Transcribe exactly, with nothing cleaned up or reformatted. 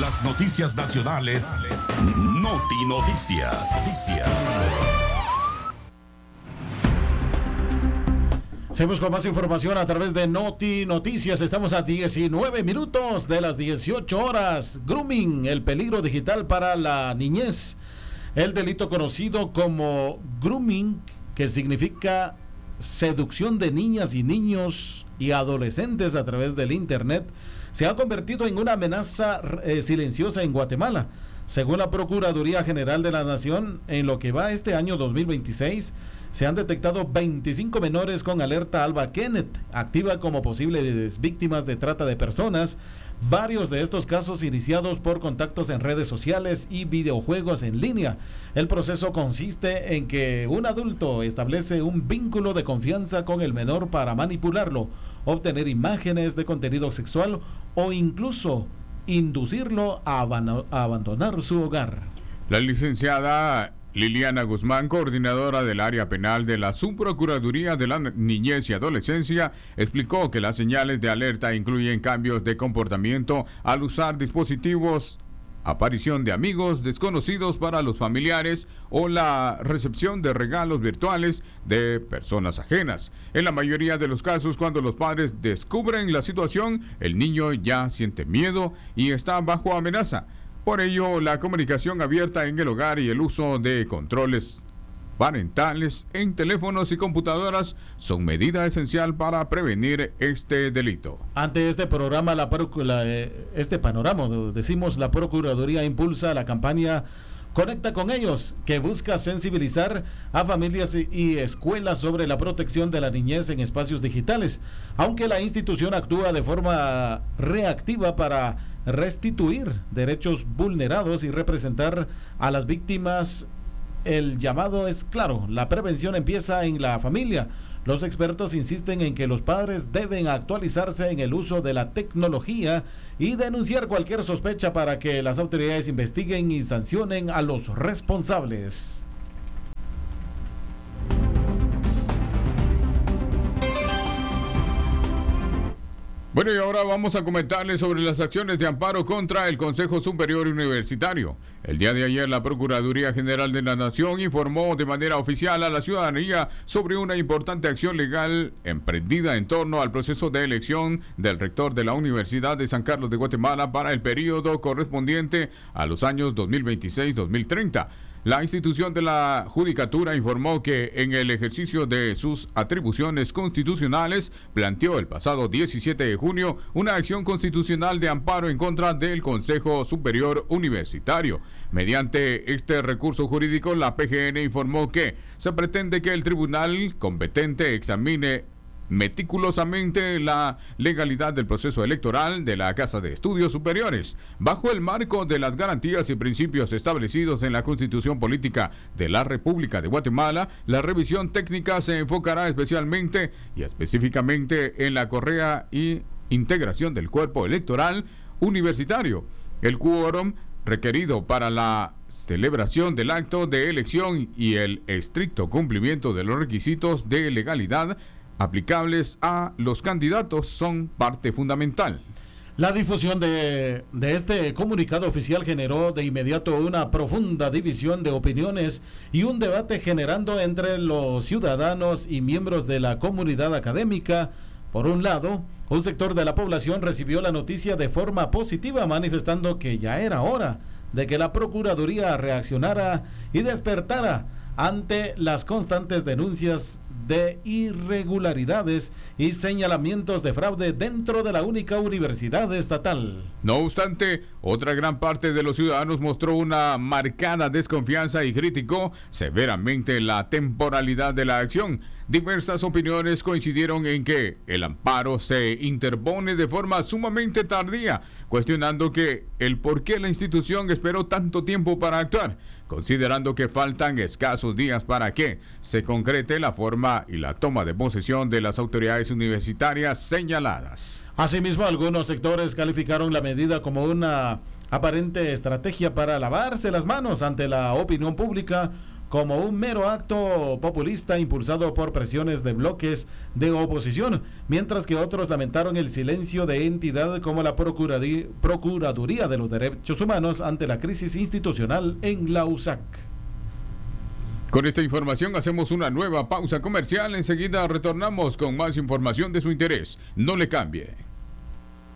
Las noticias nacionales, Noti Noticias. Noticias. Seguimos con más información a través de Noti Noticias. Estamos a diecinueve minutos de las dieciocho horas. Grooming, el peligro digital para la niñez. El delito conocido como grooming, que significa seducción de niñas y niños y adolescentes a través del internet, se ha convertido en una amenaza eh, silenciosa en Guatemala. Según la Procuraduría General de la Nación, en lo que va este año dos mil veintiséis, se han detectado veinticinco menores con alerta Alba Kenneth, activa como posibles víctimas de trata de personas. Varios de estos casos iniciados por contactos en redes sociales y videojuegos en línea. El proceso consiste en que un adulto establece un vínculo de confianza con el menor para manipularlo, obtener imágenes de contenido sexual o incluso inducirlo a, aban- a abandonar su hogar. La licenciada Liliana Guzmán, coordinadora del área penal de la Subprocuraduría de la Niñez y Adolescencia, explicó que las señales de alerta incluyen cambios de comportamiento al usar dispositivos, aparición de amigos desconocidos para los familiares o la recepción de regalos virtuales de personas ajenas. En la mayoría de los casos, cuando los padres descubren la situación, el niño ya siente miedo y está bajo amenaza. Por ello, la comunicación abierta en el hogar y el uso de controles parentales en teléfonos y computadoras son medida esencial para prevenir este delito. Ante este programa, la, la, este panorama, decimos, la Procuraduría impulsa la campaña Conecta con ellos, que busca sensibilizar a familias y escuelas sobre la protección de la niñez en espacios digitales, aunque la institución actúa de forma reactiva para restituir derechos vulnerados y representar a las víctimas. El llamado es claro: la prevención empieza en la familia. Los expertos insisten en que los padres deben actualizarse en el uso de la tecnología y denunciar cualquier sospecha para que las autoridades investiguen y sancionen a los responsables. Bueno, y ahora vamos a comentarles sobre las acciones de amparo contra el Consejo Superior Universitario. El día de ayer, la Procuraduría General de la Nación informó de manera oficial a la ciudadanía sobre una importante acción legal emprendida en torno al proceso de elección del rector de la Universidad de San Carlos de Guatemala para el periodo correspondiente a los años dos mil veintiséis a dos mil treinta. La institución de la Judicatura informó que en el ejercicio de sus atribuciones constitucionales planteó el pasado diecisiete de junio una acción constitucional de amparo en contra del Consejo Superior Universitario. Mediante este recurso jurídico, la P G N informó que se pretende que el tribunal competente examine meticulosamente la legalidad del proceso electoral de la Casa de Estudios Superiores, bajo el marco de las garantías y principios establecidos en la Constitución Política de la República de Guatemala. La revisión técnica se enfocará especialmente y específicamente en la correa y integración del cuerpo electoral universitario, el quórum requerido para la celebración del acto de elección y el estricto cumplimiento de los requisitos de legalidad aplicables a los candidatos son parte fundamental. La difusión de, de este comunicado oficial generó de inmediato una profunda división de opiniones y un debate generando entre los ciudadanos y miembros de la comunidad académica. Por un lado, un sector de la población recibió la noticia de forma positiva, manifestando que ya era hora de que la Procuraduría reaccionara y despertara ante las constantes denuncias de irregularidades y señalamientos de fraude dentro de la única universidad estatal. No obstante, otra gran parte de los ciudadanos mostró una marcada desconfianza y criticó severamente la temporalidad de la acción. Diversas opiniones coincidieron en que el amparo se interpone de forma sumamente tardía, cuestionando que el por qué la institución esperó tanto tiempo para actuar, considerando que faltan escasos días para que se concrete la forma y la toma de posesión de las autoridades universitarias señaladas. Asimismo, algunos sectores calificaron la medida como una aparente estrategia para lavarse las manos ante la opinión pública, como un mero acto populista impulsado por presiones de bloques de oposición, mientras que otros lamentaron el silencio de entidad como la Procuraduría de los Derechos Humanos ante la crisis institucional en la U S A C. Con esta información hacemos una nueva pausa comercial. Enseguida retornamos con más información de su interés. No le cambie.